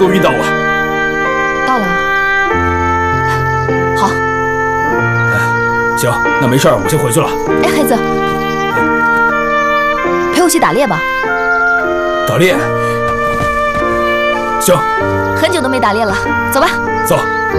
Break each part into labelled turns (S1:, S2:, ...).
S1: 终于到了。
S2: 到了。好。
S1: 行，那没事儿，我先回去了。
S2: 哎，黑子，陪我去打猎吧。
S1: 打猎？行。
S2: 很久都没打猎了，走吧。
S1: 走。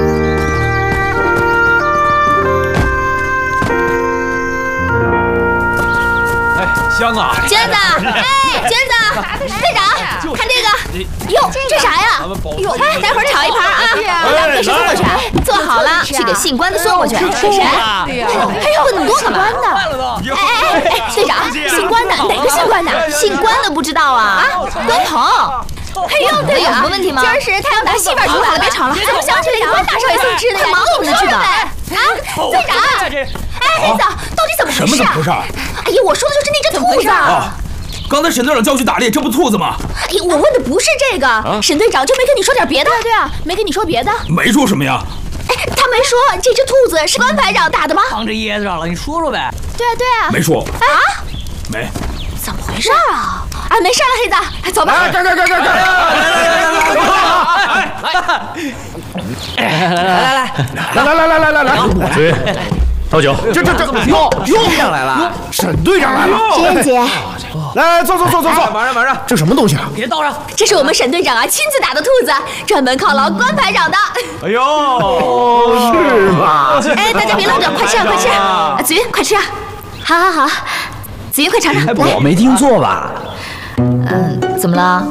S1: 哎，香啊！
S2: 娟子，哎，娟子，队长，看这个，哟，这啥呀？哟，哎，待会儿炒一盘啊，让给谁送过去？做好了，去给姓关的送过去。给谁？哎呦，问那么多干嘛呢？哎，队长，姓关的哪个姓关的？姓关的不知道啊？关鹏。哎呦，队长，有什么问题吗？今儿是太阳打西边出来了，别吵了。怎么想起来有关大少爷送吃的呀？忙我们的去吧。啊，队长，哎，黑子，到底怎么回事？
S1: 什么怎么回事？
S2: 哎呀，我说的就是那只兔子。
S1: 啊！刚才沈队长叫我去打猎，这不兔子吗？
S2: 哎呀，我问的不是这个，沈队长就没跟你说点别的？对啊，没跟你说别的。
S1: 没说什么呀？
S2: 哎，他没说这只兔子是关排长打的吗？
S3: 扛着椰子上了，你说说呗。
S2: 对啊，对啊。
S1: 没说。
S2: 啊？
S1: 没。
S2: 怎么回事啊？哎，没事了，黑子，走吧。
S1: 这。来，
S4: 对，倒酒。
S1: 这
S3: 又上来了，
S1: 沈队长来了。
S2: 志燕姐，
S1: 来，坐。马上，这什么东西啊？
S3: 别倒上。
S2: 这是我们沈队长啊亲自打的兔子，专门犒劳关排长的。
S1: 哎呦，是吗？
S2: 哎，大家别愣着，快吃啊，快吃！子云，快吃啊！好，子云快尝尝。
S3: 我没听错吧？
S2: 怎么了？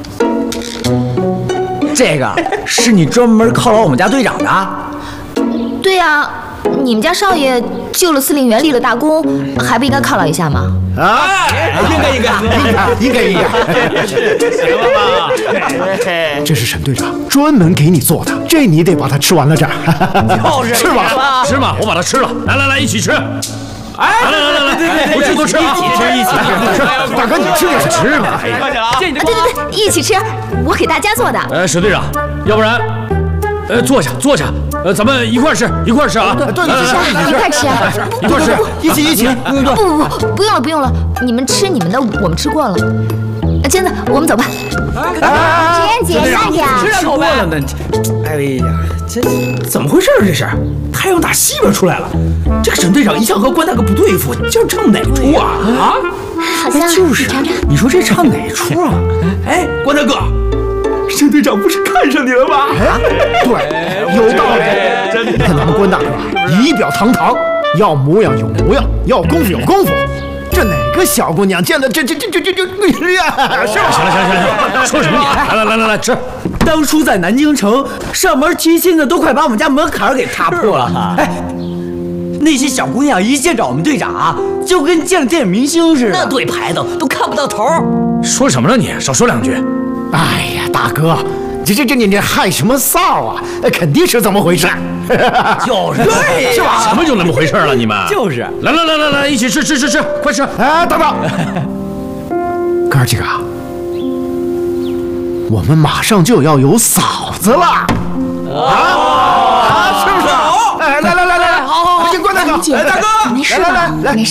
S3: 这个是你专门犒劳我们家队长的？
S2: 对呀，你们家少爷救了司令员，立了大功，还不应该犒劳一下吗？
S1: 啊，应该。行了吧？
S5: 这是沈队长专门给你做的，这你得把它吃完了，这
S4: 吃吧，我把它吃了。来，一起吃。来，多吃，一起吃。
S5: 大哥，你吃点
S4: 吃吧。
S2: 对，一起吃，我给大家做的。
S4: 沈队长，要不然，坐下，咱们一块吃啊。
S2: 对，一块吃，
S5: 一块吃，一起。
S2: 不用了，你们吃你们的，我们吃过了。娟子，我们走吧。
S6: 志燕姐，慢点。
S3: 吃过了呢。哎呀，这
S1: 怎么回事？这是太阳打西边出来了。这个沈队长一向和关大哥不对付，今儿唱哪出啊？啊？
S6: 好像
S1: 就是啊，你说这唱哪出啊？哎，关大哥，沈队长不是看上你了吗？
S5: 对，有道理。你看咱们关大哥仪表堂堂，要模样有模样，要功夫有功夫。这哪个小姑娘见了这呀？
S4: 行了，说什么你？来吃。
S3: 当初在南京城上门提亲的都快把我们家门槛给踏破了。哎，那些小姑娘一见着我们队长啊，就跟见了电影明星似的，那对牌子都看不到头。
S4: 说什么了你？少说两句。
S5: 哎呀，大哥，你害什么臊啊？肯定是这么回事。
S3: 就是
S5: 对，是吧？
S4: 什么就那么回事了？你们
S3: 就是。
S4: 来，一起吃，快吃！
S5: 哎，等等，哥儿几个，我们马上就要有嫂子了啊！是不是？哎，来，好，关大哥，大哥，
S2: 没事吧？没